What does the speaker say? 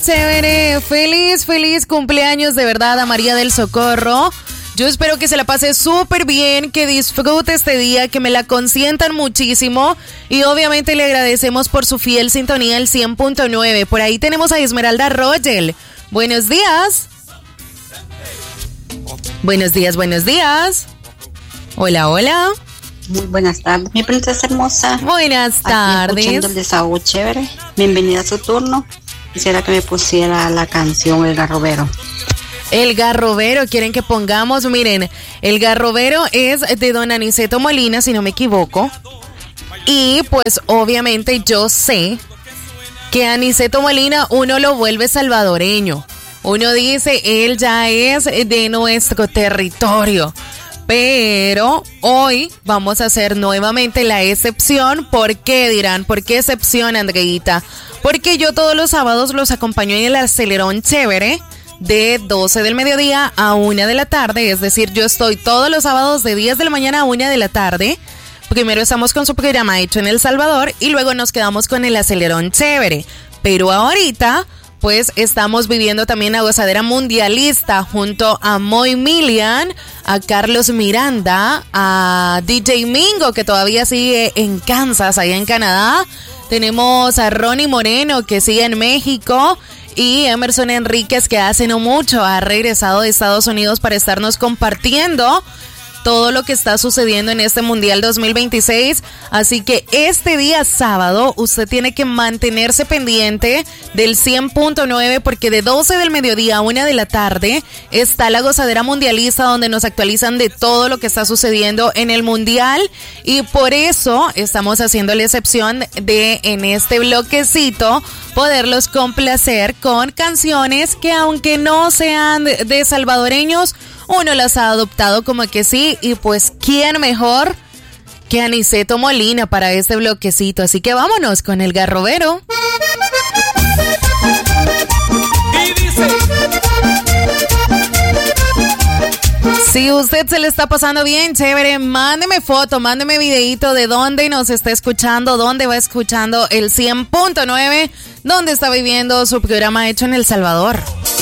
chévere. Feliz cumpleaños de verdad a María del Socorro. Yo espero que se la pase súper bien, que disfrute este día, que me la consientan muchísimo y obviamente le agradecemos por su fiel sintonía al 100.9. Por ahí tenemos a Esmeralda Rogel. Buenos días. Buenos días. Hola. Muy buenas tardes, mi princesa hermosa. Buenas tardes. Aquí escuchando el desahogo chévere. Bienvenida a su turno. Quisiera que me pusiera la canción El Garrobero. El Garrobero, quieren que pongamos, miren, El Garrobero es de don Aniceto Molina, si no me equivoco. Y pues obviamente yo sé que Aniceto Molina uno lo vuelve salvadoreño. Uno dice, él ya es de nuestro territorio. Pero hoy vamos a hacer nuevamente la excepción. ¿Por qué dirán? ¿Por qué excepción, Andreita? Porque yo todos los sábados los acompaño en el acelerón chévere de 12 del mediodía a 1 de la tarde. Es decir, yo estoy todos los sábados de 10 de la mañana a 1 de la tarde. Primero estamos con su programa hecho en El Salvador y luego nos quedamos con el acelerón chévere. Pero ahorita pues estamos viviendo también la gozadera mundialista junto a Moy Millian, a Carlos Miranda, a DJ Mingo, que todavía sigue en Kansas, allá en Canadá. Tenemos a Ronnie Moreno, que sigue en México, y Emerson Enríquez, que hace no mucho ha regresado de Estados Unidos para estarnos compartiendo todo lo que está sucediendo en este Mundial 2026. Así que este día sábado usted tiene que mantenerse pendiente del 100.9 porque de 12 del mediodía a 1 de la tarde está la gozadera mundialista donde nos actualizan de todo lo que está sucediendo en el Mundial y por eso estamos haciendo la excepción de en este bloquecito poderlos complacer con canciones que aunque no sean de salvadoreños, uno las ha adoptado como que sí, y pues ¿quién mejor que Aniceto Molina para este bloquecito? Así que vámonos con El Garrobero. Y dice: si usted se le está pasando bien, chévere, mándeme foto, mándeme videito de dónde nos está escuchando, dónde va escuchando el 100.9, dónde está viviendo su programa hecho en El Salvador.